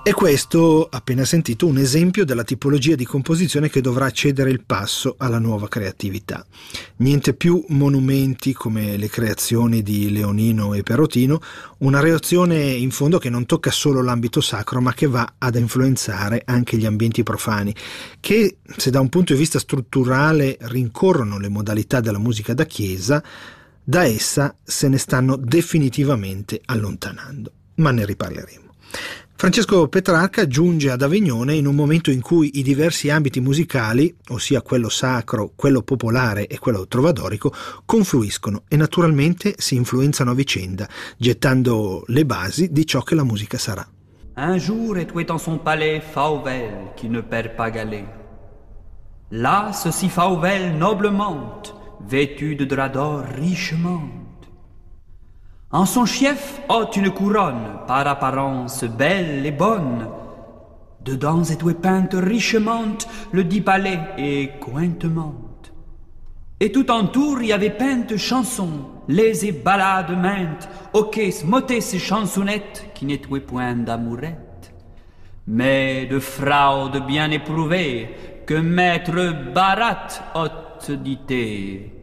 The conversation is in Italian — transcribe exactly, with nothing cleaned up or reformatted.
E questo, appena sentito, un esempio della tipologia di composizione che dovrà cedere il passo alla nuova creatività. Niente più monumenti come le creazioni di Leonino e Perotino, una reazione in fondo che non tocca solo l'ambito sacro ma che va ad influenzare anche gli ambienti profani, che se da un punto di vista strutturale rincorrono le modalità della musica da chiesa, da essa se ne stanno definitivamente allontanando. Ma ne riparleremo. Francesco Petrarca giunge ad Avignone in un momento in cui i diversi ambiti musicali, ossia quello sacro, quello popolare e quello trovadorico, confluiscono e naturalmente si influenzano a vicenda, gettando le basi di ciò che la musica sarà. Un jour était dans son palais Fauvel qui ne perd pas galet. Là, ceci Fauvel noblement, vêtu de drap d'or richement. En son fief haute une couronne, par apparence belle et bonne. Dedans est peinte richement le dit palais et cointement. Et tout entour y avait peinte chansons, les et ballades maintes, auquel motesse chansonnettes qui n'étaient point d'amourette, mais de fraude bien éprouvée que maître Barat haute dité.